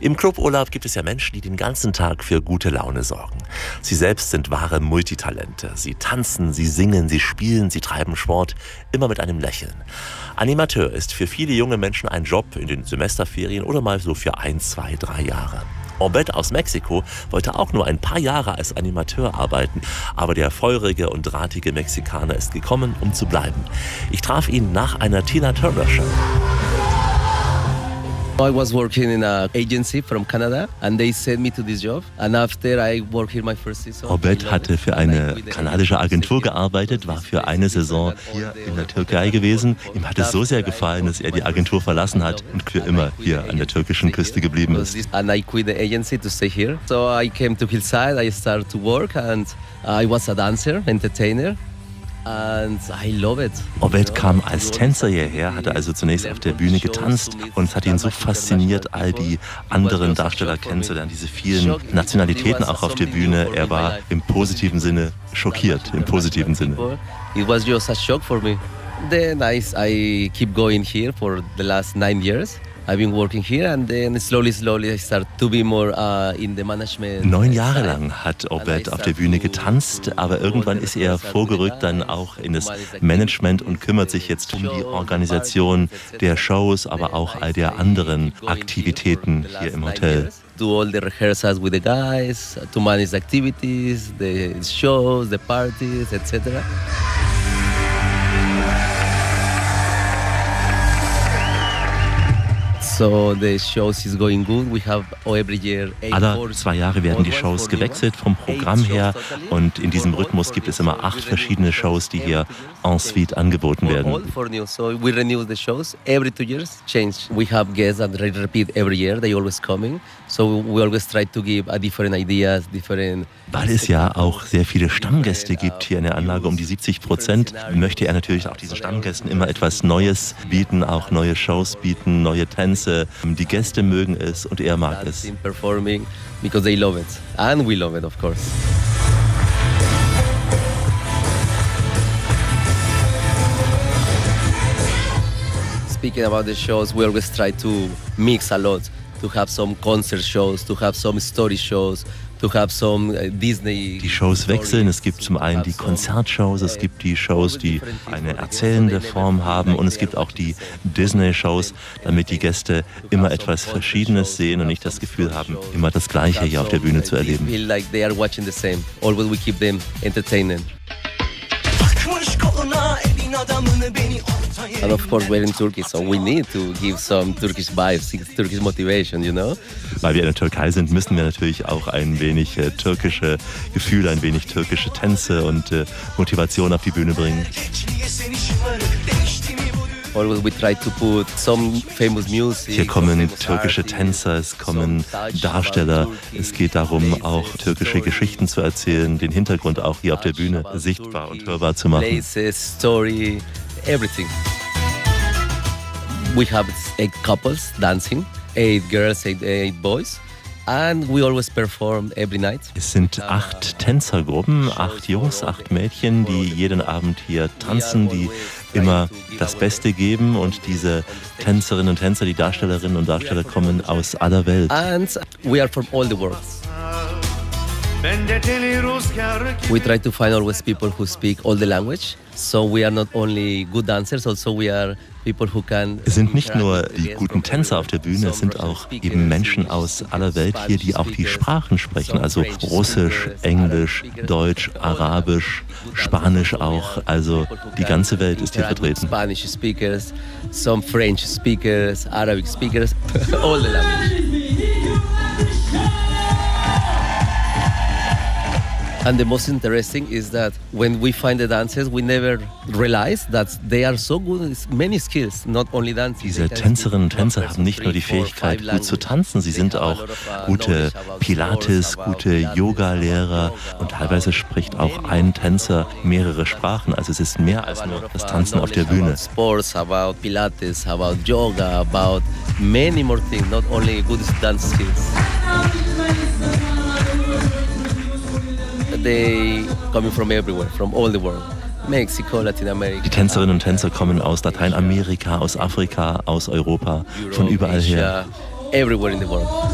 Im Cluburlaub gibt es ja Menschen, die den ganzen Tag für gute Laune sorgen. Sie selbst sind wahre Multitalente. Sie tanzen, sie singen, sie spielen, sie treiben Sport, immer mit einem Lächeln. Animateur ist für viele junge Menschen ein Job in den Semesterferien oder mal so für 1, 2, 3 Jahre. Obed aus Mexiko wollte auch nur ein paar Jahre als Animateur arbeiten, aber der feurige und drahtige Mexikaner ist gekommen, um zu bleiben. Ich traf ihn nach einer Tina Turner Show. I was working in an agency from Canada and they sent me to this job. And after I worked here my first season. Obed hatte für eine kanadische Agentur gearbeitet, war für eine Saison hier in der Türkei gewesen. Ihm hat es so sehr gefallen, dass er die Agentur verlassen hat und für immer hier an der türkischen Küste geblieben ist. And I quit the agency to stay here. So I came to Hillside, I started to work and I was a dancer, entertainer. And I love it. Obed kam als Tänzer hierher, hatte also zunächst auf der Bühne getanzt und es hat ihn so fasziniert, all die anderen Darsteller kennenzulernen, diese vielen Nationalitäten auch auf der Bühne. Er war im positiven Sinne schockiert, im positiven Sinne. It was just a shock for me. Then I keep going here for the last 9 years. I've been working here and then slowly I start to be more in the management. 9 Jahre lang hat Obed auf der Bühne getanzt, aber irgendwann ist er vorgerückt dann auch in das Management und kümmert sich jetzt um die Organisation der Shows, aber auch all der anderen Aktivitäten hier im Hotel. Do all the rehearsals with the guys, to manage the activities, the shows, the parties, etc. So the shows is going good. We have every year 8 Alle 2 Jahre werden die Shows gewechselt vom Programm her und in diesem Rhythmus gibt es immer 8 verschiedene Shows, die hier en suite angeboten werden. So we renew the shows every 2 years, change. We have guests that repeat every year. They always coming. So we always try to give a different ideas, different. Weil es ja auch sehr viele Stammgäste gibt hier in der Anlage, um die 70%, möchte er natürlich auch diesen Stammgästen immer etwas Neues bieten, auch neue Shows bieten, neue Tänze. Die Gäste mögen es und er mag es. Performing because they love it and we love it, of course. Speaking about the shows, we always try to mix a lot, to have some concert shows, to have some story shows, to have some Disney. Die Shows wechseln. Es gibt zum einen die Konzertshows, es gibt die Shows, die eine erzählende Form haben und es gibt auch die Disney-Shows, damit die Gäste immer etwas Verschiedenes sehen und nicht das Gefühl haben, immer das Gleiche hier auf der Bühne zu erleben. Feel like they are watching the same. Always we keep them entertaining. And of course we're in Turkey, so we need to give some Turkish vibes, Turkish motivation, you know? Weil wir in der Türkei sind, müssen wir natürlich auch ein wenig türkische Gefühle, ein wenig türkische Tänze und Motivation auf die Bühne bringen. Always we try to put some famous music. Hier kommen türkische Tänzer, es kommen Darsteller. Es geht darum, auch türkische Geschichten zu erzählen, den Hintergrund auch hier auf der Bühne sichtbar und hörbar zu machen. Places, story, everything. We have 8 couples dancing, 8 girls, 8 boys. And we always perform every night. Es sind 8 Tänzergruppen, 8 Jungs, 8 Mädchen, die jeden Abend hier tanzen, die immer das Beste geben und diese Tänzerinnen und Tänzer, die Darstellerinnen und Darsteller kommen aus aller Welt. And we are from all the world. We try to find always people who speak all the language. So we are not only good dancers, also we are people who can. Es sind nicht nur die guten Tänzer auf der Bühne, es sind auch eben Menschen aus aller Welt hier, die auch die Sprachen sprechen, also Russisch, Englisch, Deutsch, Arabisch, Spanisch auch, also die ganze Welt ist hier vertreten. Spanish speakers, some French speakers, Arabic speakers, all the language. And the most interesting is that when we find the dancers, we never realize that they are so good at many skills, not only dancing. Diese Tänzerinnen und Tänzer haben nicht nur die Fähigkeit, gut zu tanzen, sie sind auch gute Pilates, gute Yoga-Lehrer und teilweise spricht auch ein Tänzer mehrere Sprachen. Also es ist mehr als nur das Tanzen auf der Bühne. Sports, about Pilates, about Yoga, about many more things, not only good dance skills. They coming from everywhere, from all the world. Mexico, Latin America. Die Tänzerinnen und Tänzer kommen aus Lateinamerika, aus Afrika, aus Europa, von überall her. Everywhere in the world.